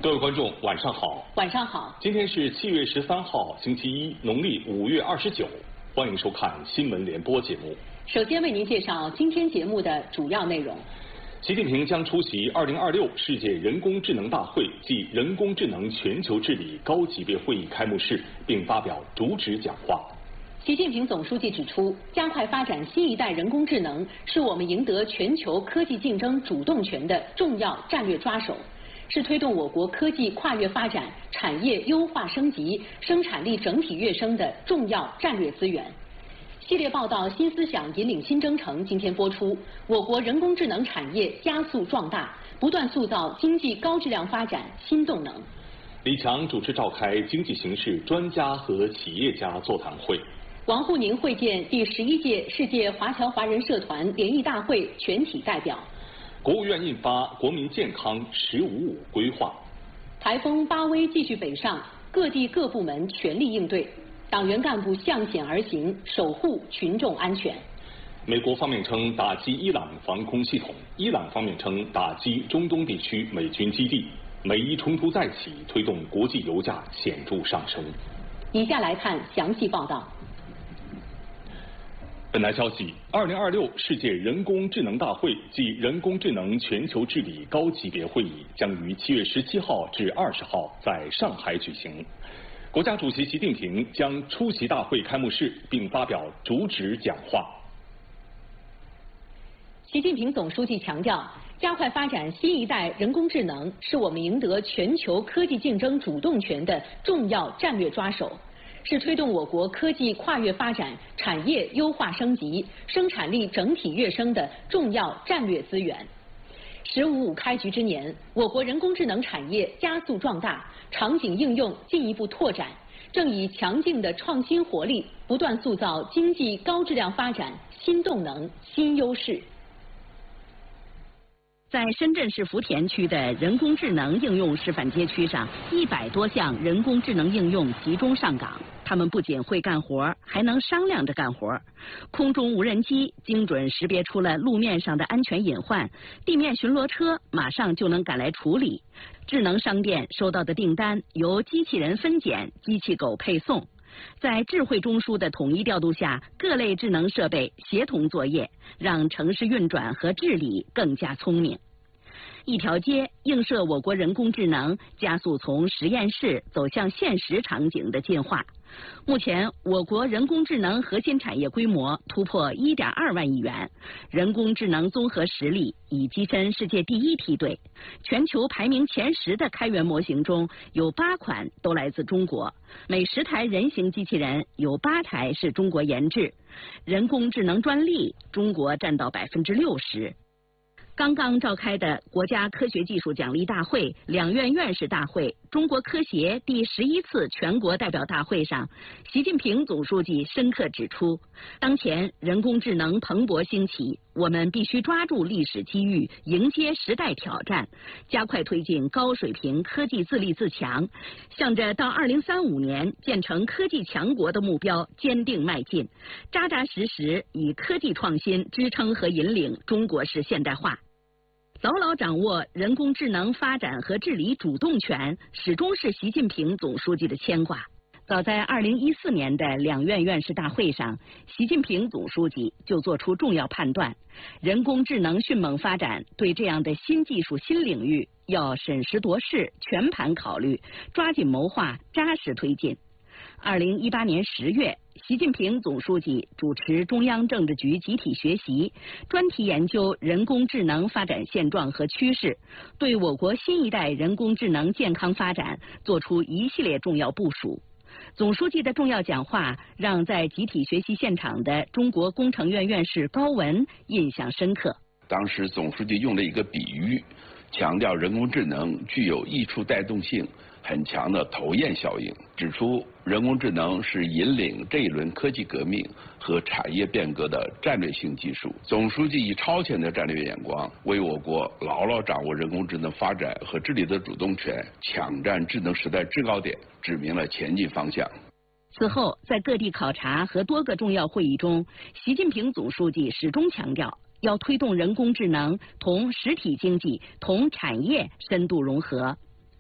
各位观众，晚上好。 晚上好。 今天是7月13号，星期一，农历5月29。欢迎收看新闻联播节目。 首先为您介绍今天节目的主要内容。 习近平将出席2026世界人工智能大会暨人工智能全球治理高级别会议开幕式，并发表主旨讲话。 习近平总书记指出，加快发展新一代人工智能是我们赢得全球科技竞争主动权的重要战略抓手，是推动我国科技跨越发展、产业优化升级、生产力整体跃升的重要战略资源。系列报道《新思想引领新征程》今天播出。我国人工智能产业加速壮大，不断塑造经济高质量发展新动能。 李强主持召开经济形势专家和企业家座谈会。 王沪宁会见第11届世界华侨华人社团联谊大会全体代表。 国务院印发《国民健康“15+5”规划。 台风巴威继续北上，各地各部门全力应对，党员干部向险而行，守护群众安全。 美国方面称打击伊朗防空系统，伊朗方面称打击中东地区美军基地。美伊冲突再起，推动国际油价显著上升。 以下来看详细报道。 本台消息，2026世界人工智能大会暨人工智能全球治理高级别会议将于7月17号至20号在上海举行。国家主席习近平将出席大会开幕式，并发表主旨讲话。 习近平总书记强调，加快发展新一代人工智能是我们赢得全球科技竞争主动权的重要战略抓手，是推动我国科技跨越发展、产业优化升级、生产力整体跃升的重要战略资源。“15+5”开局之年，我国人工智能产业加速壮大，场景应用进一步拓展，正以强劲的创新活力，不断塑造经济高质量发展新动能、新优势。 在深圳市福田区的人工智能应用示范街区上，100多项人工智能应用集中上岗。他们不仅会干活，还能商量着干活。空中无人机精准识别出了路面上的安全隐患，地面巡逻车马上就能赶来处理。智能商店收到的订单由机器人分拣，机器狗配送。在智慧中枢的统一调度下，各类智能设备协同作业，让城市运转和治理更加聪明。一条街映射我国人工智能加速从实验室走向现实场景的进化。目前，我国人工智能核心产业规模突破1.2万亿元，人工智能综合实力已跻身世界第1梯队。全球排名前10的开源模型中有8款都来自中国，每10台人形机器人有8台是中国研制。人工智能专利，中国占到60%。刚刚召开的国家科学技术奖励大会、两院院士大会、中国科协第11次全国代表大会上，习近平总书记深刻指出，当前人工智能蓬勃兴起，我们必须抓住历史机遇，迎接时代挑战，加快推进高水平科技自立自强，向着到2035年建成科技强国的目标坚定迈进，扎扎实实以科技创新支撑和引领中国式现代化。牢牢掌握人工智能发展和治理主动权，始终是习近平总书记的牵挂。早在2014年的两院院士大会上，习近平总书记就作出重要判断：人工智能迅猛发展，对这样的新技术新领域要审时度势，全盘考虑，抓紧谋划，扎实推进。2018年10月，习近平总书记主持中央政治局集体学习，专题研究人工智能发展现状和趋势，对我国新一代人工智能健康发展作出一系列重要部署。总书记的重要讲话让在集体学习现场的中国工程院院士高文印象深刻。 当时总书记用了一个比喻，强调人工智能具有溢出带动性很强的头雁效应，指出人工智能是引领这一轮科技革命和产业变革的战略性技术。总书记以超前的战略眼光，为我国牢牢掌握人工智能发展和治理的主动权，抢占智能时代制高点，指明了前进方向。 此后，在各地考察和多个重要会议中，习近平总书记始终强调，要推动人工智能同实体经济、同产业深度融合。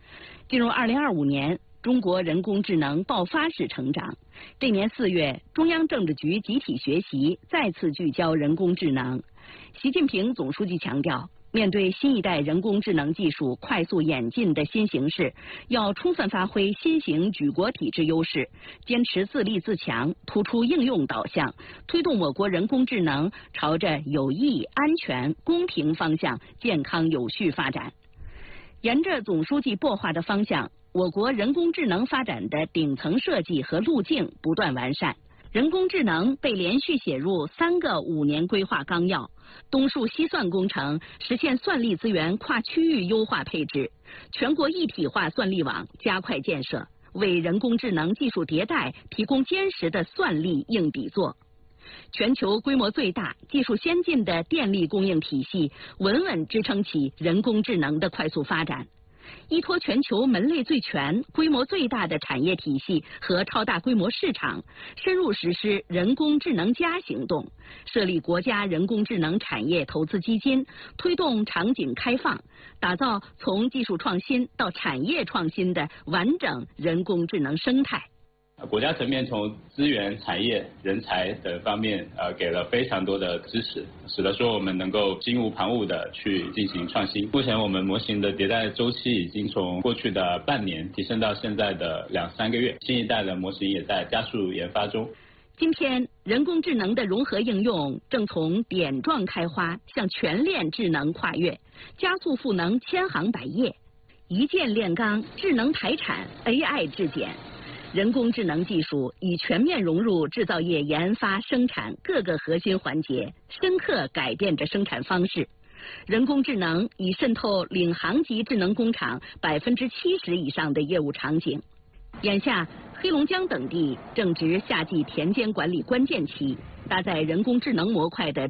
进入2025年，中国人工智能爆发式成长。这年4月，中央政治局集体学习再次聚焦人工智能。习近平总书记强调，面对新一代人工智能技术快速演进的新形势，要充分发挥新型举国体制优势，坚持自立自强，突出应用导向，推动我国人工智能朝着有益、安全、公平方向健康有序发展。沿着总书记擘画的方向，我国人工智能发展的顶层设计和路径不断完善。人工智能被连续写入3个5年规划纲要，东数西算工程实现算力资源跨区域优化配置，全国一体化算力网加快建设，为人工智能技术迭代提供坚实的算力硬底座。全球规模最大、技术先进的电力供应体系，稳稳支撑起人工智能的快速发展。依托全球门类最全、规模最大的产业体系和超大规模市场，深入实施人工智能+行动，设立国家人工智能产业投资基金，推动场景开放，打造从技术创新到产业创新的完整人工智能生态。 国家层面从资源、产业、人才等方面给了非常多的支持，使得说我们能够心无旁骛的去进行创新。目前我们模型的迭代周期已经从过去的半年提升到现在的2-3个月，新一代的模型也在加速研发中。 今天，人工智能的融合应用正从点状开花向全链智能跨越，加速赋能千行百业，一键炼钢，智能排产 ，AI 质检。人工智能技术已全面融入制造业研发、生产各个核心环节，深刻改变着生产方式。人工智能已渗透领航级智能工厂70%以上的业务场景。眼下，黑龙江等地正值夏季田间管理关键期，搭载人工智能模块的